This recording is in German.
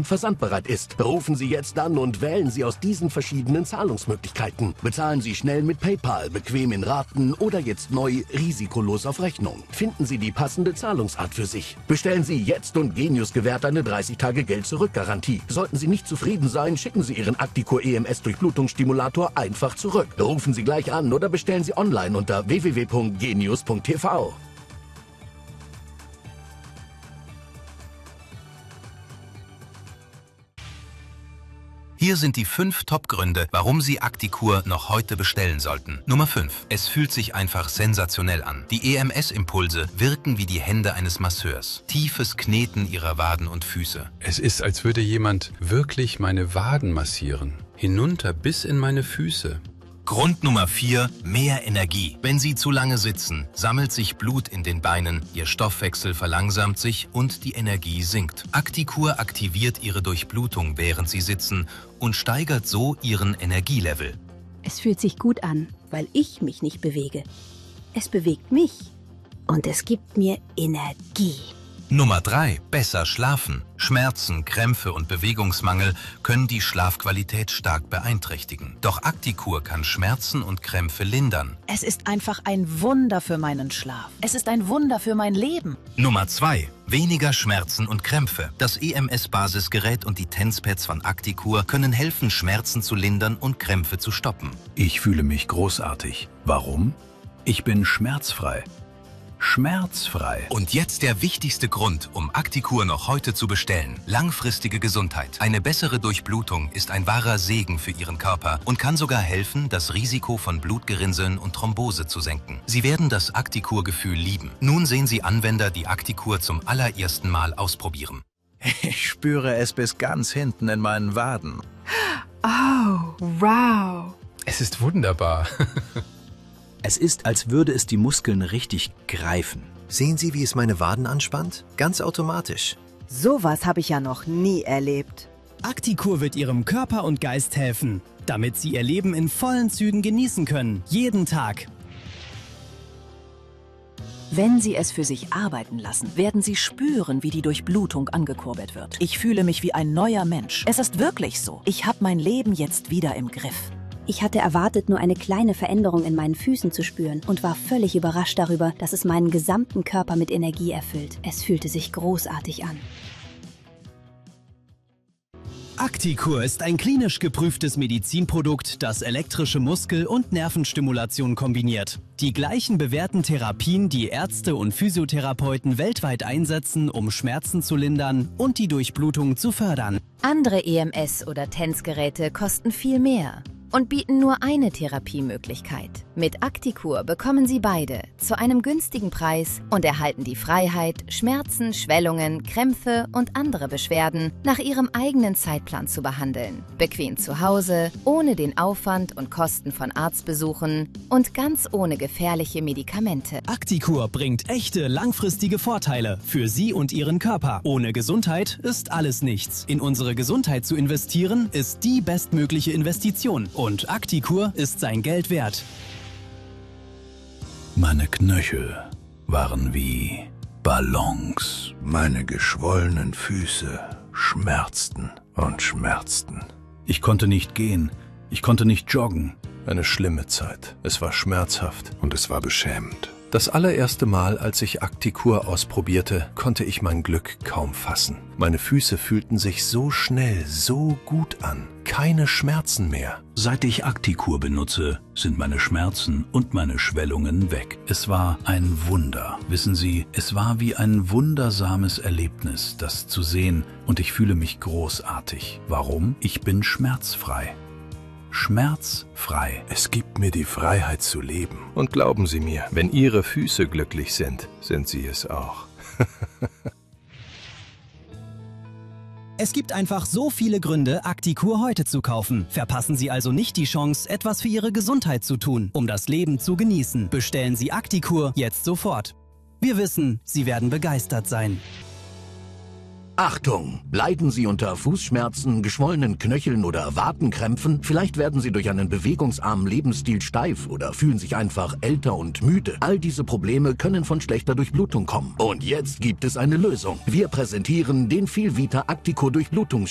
und versandbereit ist. Rufen Sie jetzt an und wählen Sie aus diesen verschiedenen Zahlungsmöglichkeiten. Bezahlen Sie schnell mit PayPal, bequem in Raten oder jetzt neu risikolos auf Rechnung. Finden Sie die passende Zahlungsart für sich. Bestellen Sie jetzt und Genius gewährt eine 30-Tage-Geld-Zurück-Garantie. Sollten Sie nicht zufrieden sein, schicken Sie Ihren Acticur EMS Durchblutungsstimulator einfach zurück. Rufen Sie gleich an oder bestellen Sie online unter www.genius.tv. Hier sind die 5 Top-Gründe, warum Sie Acticur noch heute bestellen sollten. Nummer 5. Es fühlt sich einfach sensationell an. Die EMS-Impulse wirken wie die Hände eines Masseurs. Tiefes Kneten Ihrer Waden und Füße. Es ist, als würde jemand wirklich meine Waden massieren. Hinunter bis in meine Füße. Grund Nummer 4. Mehr Energie. Wenn Sie zu lange sitzen, sammelt sich Blut in den Beinen, Ihr Stoffwechsel verlangsamt sich und die Energie sinkt. Acticur aktiviert Ihre Durchblutung, während Sie sitzen und steigert so Ihren Energielevel. Es fühlt sich gut an, weil ich mich nicht bewege. Es bewegt mich und es gibt mir Energie. Nummer 3. Besser schlafen. Schmerzen, Krämpfe und Bewegungsmangel können die Schlafqualität stark beeinträchtigen. Doch Acticur kann Schmerzen und Krämpfe lindern. Es ist einfach ein Wunder für meinen Schlaf. Es ist ein Wunder für mein Leben. Nummer 2. Weniger Schmerzen und Krämpfe. Das EMS-Basisgerät und die Tenspads von Acticur können helfen, Schmerzen zu lindern und Krämpfe zu stoppen. Ich fühle mich großartig. Warum? Ich bin schmerzfrei. Schmerzfrei. Und jetzt der wichtigste Grund, um Acticur noch heute zu bestellen. Langfristige Gesundheit. Eine bessere Durchblutung ist ein wahrer Segen für Ihren Körper und kann sogar helfen, das Risiko von Blutgerinnseln und Thrombose zu senken. Sie werden das Acticur-Gefühl lieben. Nun sehen Sie Anwender, die Acticur zum allerersten Mal ausprobieren. Ich spüre es bis ganz hinten in meinen Waden. Oh, wow. Es ist wunderbar. Es ist, als würde es die Muskeln richtig greifen. Sehen Sie, wie es meine Waden anspannt? Ganz automatisch. Sowas habe ich ja noch nie erlebt. Acticur wird Ihrem Körper und Geist helfen, damit Sie Ihr Leben in vollen Zügen genießen können. Jeden Tag. Wenn Sie es für sich arbeiten lassen, werden Sie spüren, wie die Durchblutung angekurbelt wird. Ich fühle mich wie ein neuer Mensch. Es ist wirklich so. Ich habe mein Leben jetzt wieder im Griff. Ich hatte erwartet, nur eine kleine Veränderung in meinen Füßen zu spüren und war völlig überrascht darüber, dass es meinen gesamten Körper mit Energie erfüllt. Es fühlte sich großartig an. Acticur ist ein klinisch geprüftes Medizinprodukt, das elektrische Muskel- und Nervenstimulation kombiniert. Die gleichen bewährten Therapien, die Ärzte und Physiotherapeuten weltweit einsetzen, um Schmerzen zu lindern und die Durchblutung zu fördern. Andere EMS- oder TENS-Geräte kosten viel mehr und bieten nur eine Therapiemöglichkeit. Mit Acticur bekommen Sie beide zu einem günstigen Preis und erhalten die Freiheit, Schmerzen, Schwellungen, Krämpfe und andere Beschwerden nach Ihrem eigenen Zeitplan zu behandeln. Bequem zu Hause, ohne den Aufwand und Kosten von Arztbesuchen und ganz ohne gefährliche Medikamente. Acticur bringt echte, langfristige Vorteile für Sie und Ihren Körper. Ohne Gesundheit ist alles nichts. In unsere Gesundheit zu investieren, ist die bestmögliche Investition. Und Acticur ist sein Geld wert. Meine Knöchel waren wie Ballons. Meine geschwollenen Füße schmerzten und schmerzten. Ich konnte nicht gehen. Ich konnte nicht joggen. Eine schlimme Zeit. Es war schmerzhaft und es war beschämend. Das allererste Mal, als ich Acticur ausprobierte, konnte ich mein Glück kaum fassen. Meine Füße fühlten sich so schnell, so gut an. Keine Schmerzen mehr. Seit ich Acticur benutze, sind meine Schmerzen und meine Schwellungen weg. Es war ein Wunder. Wissen Sie, es war wie ein wundersames Erlebnis, das zu sehen, und ich fühle mich großartig. Warum? Ich bin schmerzfrei. Schmerzfrei. Es gibt mir die Freiheit zu leben. Und glauben Sie mir, wenn Ihre Füße glücklich sind, sind Sie es auch. Es gibt einfach so viele Gründe, Acticur heute zu kaufen. Verpassen Sie also nicht die Chance, etwas für Ihre Gesundheit zu tun, um das Leben zu genießen. Bestellen Sie Acticur jetzt sofort. Wir wissen, Sie werden begeistert sein. Achtung! Leiden Sie unter Fußschmerzen, geschwollenen Knöcheln oder Wadenkrämpfen? Vielleicht werden Sie durch einen bewegungsarmen Lebensstil steif oder fühlen sich einfach älter und müde. All diese Probleme können von schlechter Durchblutung kommen. Und jetzt gibt es eine Lösung. Wir präsentieren den Vielvita Acticur Durchblutungs